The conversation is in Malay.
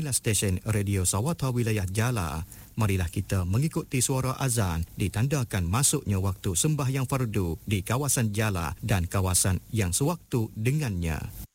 pengguna stesen radio Sawata wilayah Jala, marilah kita mengikuti suara azan ditandakan masuknya waktu sembahyang fardu di kawasan Jala dan kawasan yang sewaktu dengannya.